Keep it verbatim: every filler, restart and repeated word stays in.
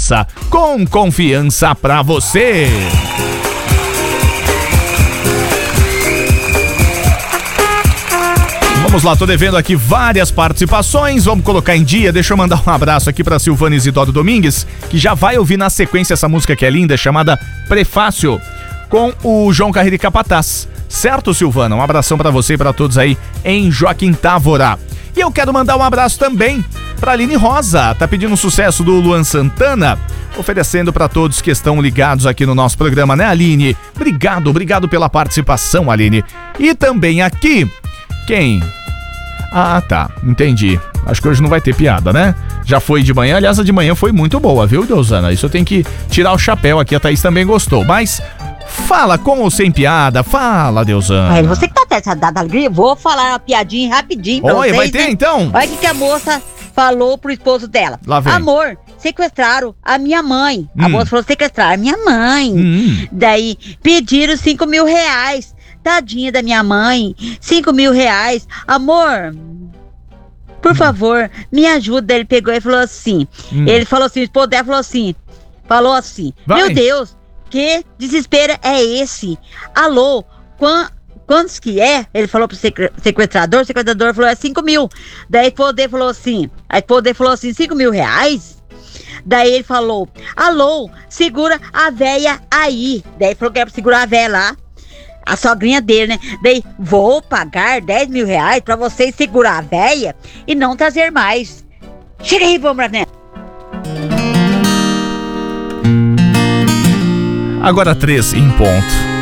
confiança, com confiança pra você. Vamos lá, tô devendo aqui várias participações, vamos colocar em dia. Deixa eu mandar um abraço aqui pra Silvana Isidoro Domingues, que já vai ouvir na sequência essa música que é linda, chamada Prefácio, com o João Carreira e Capataz. Certo, Silvana? Um abração pra você e pra todos aí em Joaquim Távora. E eu quero mandar um abraço também pra Aline Rosa, tá pedindo um sucesso do Luan Santana, oferecendo pra todos que estão ligados aqui no nosso programa, né, Aline? Obrigado, obrigado pela participação, Aline. E também aqui, quem? Ah, tá, entendi. Acho que hoje não vai ter piada, né? Já foi de manhã, aliás, a de manhã foi muito boa, viu, Deusana? Isso eu tenho que tirar o chapéu aqui, a Thaís também gostou, mas fala com ou sem piada, fala, Deusana. É, você que tá até dada alegria, vou falar uma piadinha rapidinho pra Oi, vocês, vai ter né? então? Olha o que que a moça falou pro esposo dela. Lá vem. Amor, sequestraram a minha mãe. Hum. A moça falou, sequestraram a minha mãe. Hum. Daí, pediram cinco mil reais. Tadinha da minha mãe, cinco mil reais. Amor, por hum. favor, me ajuda. Ele pegou e falou assim, hum. ele falou assim, o esposo dela falou assim, falou assim, vai. Meu Deus, que desespero é esse? Alô, quan, quantos que é? Ele falou pro sequestrador, o sequestrador falou, é cinco mil. Daí o esposo dele falou assim, a esposa dele falou assim, cinco mil reais? Daí ele falou, alô, segura a véia aí. Daí ele falou que era pra segurar a véia lá. A sogrinha dele, né? Daí, vou pagar dez mil reais pra vocês segurar a véia e não trazer mais. Chega aí, vamos, né? Agora três em ponto.